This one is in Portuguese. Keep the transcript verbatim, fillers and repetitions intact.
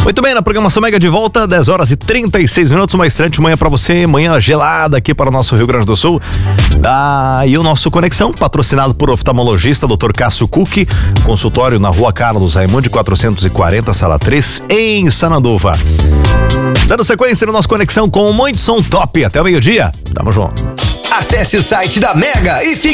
Muito bem, na programação Mega de volta, dez horas e trinta e seis minutos, uma excelente manhã pra você, manhã gelada aqui para o nosso Rio Grande do Sul. Ah, e o nosso Conexão, patrocinado por oftalmologista doutor Cássio Cucchi, consultório na Rua Carlos Raimundi quatrocentos e quarenta, sala três, em Sananduva. Dando sequência no nosso Conexão com muito som top, até o meio-dia, tamo junto. Acesse o site da Mega e fique